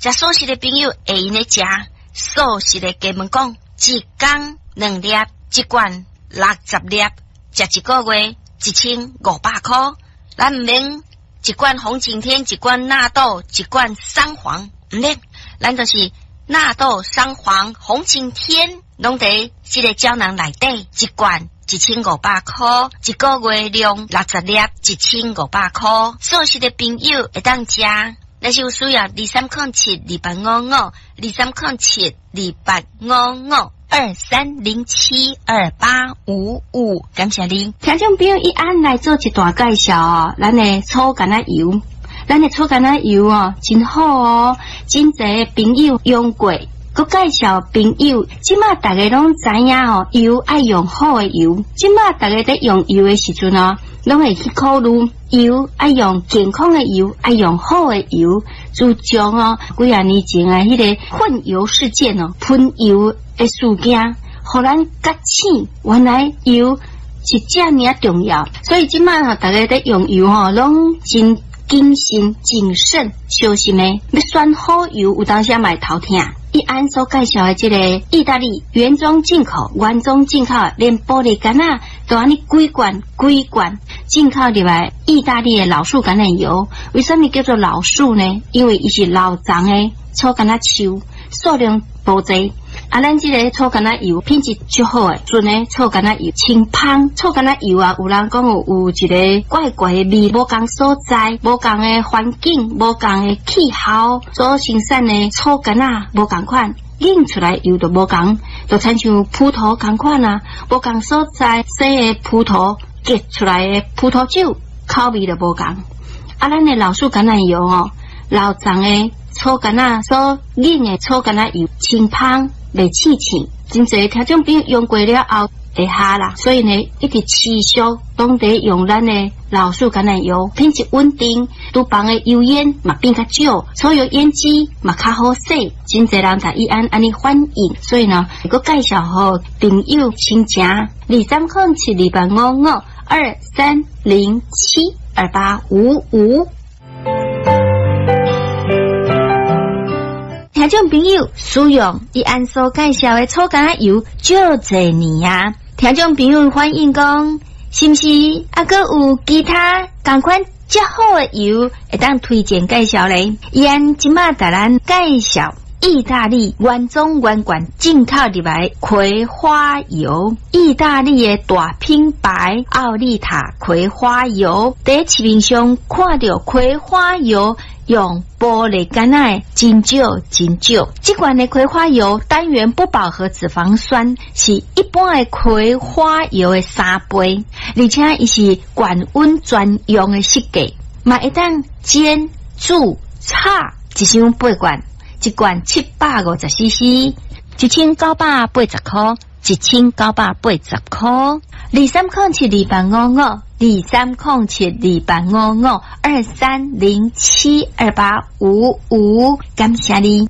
食素食的朋友会用来食素食的家们讲，一天2粒，一罐60粒，食一个月1500块。咱唔免一罐红景天，一罐纳豆，一罐三黄，唔免，咱就是纳豆、三黄、红景天，拢在这个胶囊内底，一罐1500块，一个月量60粒，1500块。素食的朋友会当食。那是有需要2307285523072855，感谢您。 听众朋友一按来做一段介绍哦，咱的草橄榄油，咱的草橄榄油哦，真好哦，真侪朋友用过。佮介绍朋友，即马大家拢知影哦，油爱用好的油。即马大家在用油的时阵哦，拢会去考虑油爱用健康的油，爱用好的油。自从哦，几啊年前啊，迄个混油事件哦，喷油的事件，互咱觉醒，原来油是这么重要。所以即马吼，大家在用油吼，拢真谨慎、谨慎、小心的。要选好油，有当时嘛会头痛。一安所介绍的这个意大利原装进口、连玻璃杆啊，都安尼几罐进口入来意大利的老树橄榄油。为什么叫做老树呢？因为伊是老长的草橄榄树，数量无济。咱这个草橄榄油品质就好诶，纯诶草橄榄油清芳。草橄榄油啊，有人讲有一个怪怪诶味，无共所在，无共诶环境，无共诶气候所生产诶草橄榄无共款，引出来油都无共，就亲像葡萄共款啊，无共所在生诶葡萄结出来诶葡萄酒口味都无共。咱诶老树橄榄油哦，老长诶草橄榄所引诶草橄榄油清芳。袂刺刺，真侪听众朋友用过了后会哈啦，所以呢，一直持续拢在用咱的老树橄榄油，品质稳定，厨房的油烟嘛变较少，所有烟机嘛较好洗，真侪人在安尼反映，所以呢，如果介绍好朋友亲情2307285523072855。听众朋友使用伊安所介绍的草橄榄油足侪年啊，听众朋友反映讲，是不是还阁有其他同款较好的油会当推荐介绍咧？伊安即马带咱介绍意大利原装原罐进口入来葵花油，意大利的大品牌奥利塔葵花油，在市面上看到葵花油用玻璃杆仔真少。这款的葵花油单元不饱和脂肪酸是一般的葵花油的3倍，而且伊是高温专用的设计，嘛会当煎、煮、炒一箱8罐。一罐750cc，1980块，1980块。230728552307285523072855，感谢你。